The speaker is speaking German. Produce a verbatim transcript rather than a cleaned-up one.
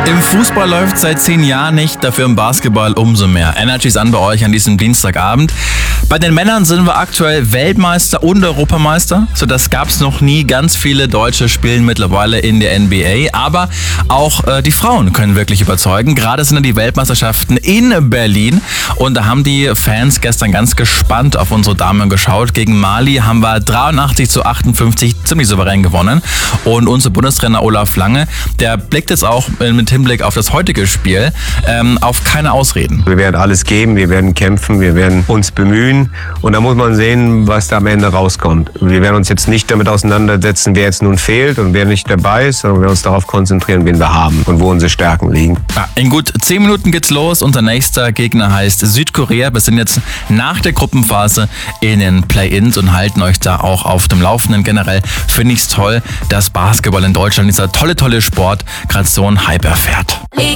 Im Fußball läuft seit zehn Jahren nicht, dafür im Basketball umso mehr. Energy ist an bei euch an diesem Dienstagabend. Bei den Männern sind wir aktuell Weltmeister und Europameister. So, das gab es noch nie. Ganz viele Deutsche spielen mittlerweile in der N B A. Aber auch äh, die Frauen können wirklich überzeugen. Gerade sind die Weltmeisterschaften in Berlin. Und da haben die Fans gestern ganz gespannt auf unsere Damen geschaut. Gegen Mali haben wir dreiundachtzig zu achtundfünfzig ziemlich souverän gewonnen. Und unser Bundestrainer Olaf Lange, der blickt jetzt auch mit Hinblick auf das heutige Spiel ähm, auf keine Ausreden. Wir werden alles geben, wir werden kämpfen, wir werden uns bemühen und da muss man sehen, was da am Ende rauskommt. Wir werden uns jetzt nicht damit auseinandersetzen, wer jetzt nun fehlt und wer nicht dabei ist, sondern wir werden uns darauf konzentrieren, wen wir haben und wo unsere Stärken liegen. Ja, in gut zehn Minuten geht's los. Unser nächster Gegner heißt Südkorea. Wir sind jetzt nach der Gruppenphase in den Play-Ins und halten euch da auch auf dem Laufenden. Generell finde ich es toll, dass Basketball in Deutschland, dieser tolle, tolle Sport, gerade so einen Hype erfährt.